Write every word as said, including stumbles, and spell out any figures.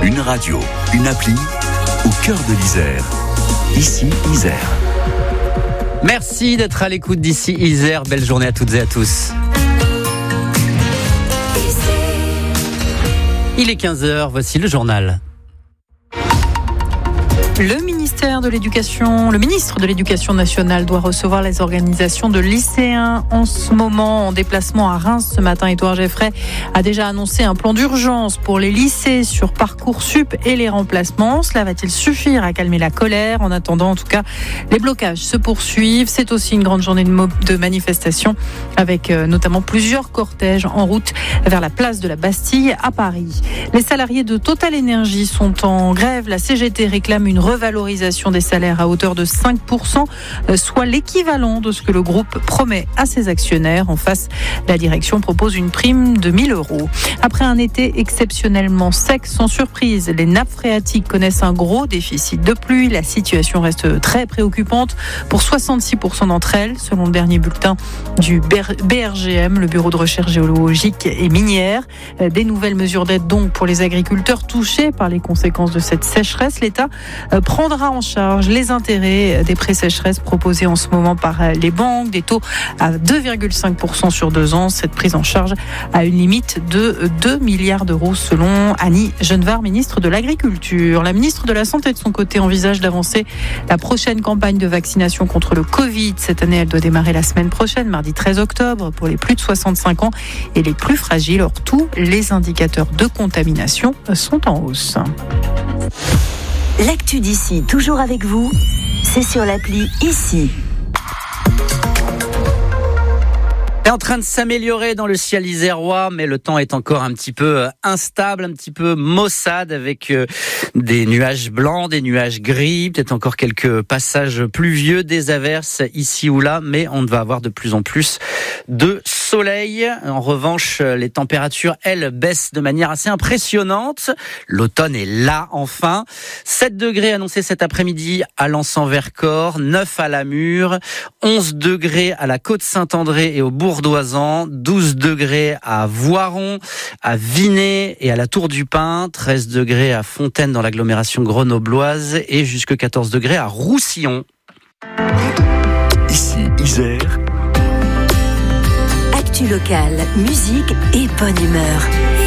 Une radio, une appli, au cœur de l'Isère. Ici, Isère. Merci d'être à l'écoute d'ici Isère. Belle journée à toutes et à tous. Il est quinze heures, voici le journal. Le ministère de l'Éducation, le ministre de l'Éducation nationale doit recevoir les organisations de lycéens en ce moment en déplacement à Reims ce matin. Édouard Geffray a déjà annoncé un plan d'urgence pour les lycées sur Parcoursup et les remplacements. Cela va-t-il suffire à calmer la colère? En attendant, en tout cas, les blocages se poursuivent. C'est aussi une grande journée de, mo- de manifestation avec euh, notamment plusieurs cortèges en route vers la place de la Bastille à Paris. Les salariés de Total Energy sont en grève. La C G T réclame une revalorisation des salaires à hauteur de cinq pour cent, soit l'équivalent de ce que le groupe promet à ses actionnaires. En face, la direction propose une prime de mille euros. Après un été exceptionnellement sec, sans surprise, les nappes phréatiques connaissent un gros déficit de pluie. La situation reste très préoccupante pour soixante-six pour cent d'entre elles, selon le dernier bulletin du B R G M, le Bureau de recherche géologique et minière. Des nouvelles mesures d'aide donc pour les agriculteurs touchés par les conséquences de cette sécheresse. L'État prendra en charge les intérêts des prêts sécheresse proposés en ce moment par les banques, des taux à deux virgule cinq pour cent sur deux ans. Cette prise en charge a une limite de deux milliards d'euros selon Annie Genevard, ministre de l'Agriculture. La ministre de la Santé, de son côté, envisage d'avancer la prochaine campagne de vaccination contre le Covid. Cette année, elle doit démarrer la semaine prochaine, mardi treize octobre, pour les plus de soixante-cinq ans et les plus fragiles. Or, tous les indicateurs de contamination sont en hausse. L'actu d'ici, toujours avec vous, c'est sur l'appli Ici. C'est en train de s'améliorer dans le ciel isérois, mais le temps est encore un petit peu instable, un petit peu maussade, avec des nuages blancs, des nuages gris, peut-être encore quelques passages pluvieux, des averses ici ou là, mais on va avoir de plus en plus de soleil. En revanche, les températures, elles, baissent de manière assez impressionnante. L'automne est là, enfin. sept degrés annoncés cet après-midi à Lens-en-Vercors, neuf à Lamure, onze degrés à la Côte-Saint-André et au Bourdoisan, douze degrés à Voiron, à Vinay et à la Tour du Pin, treize degrés à Fontaine dans l'agglomération grenobloise et jusque quatorze degrés à Roussillon. Ici, Isère. Actu locale, musique et bonne humeur.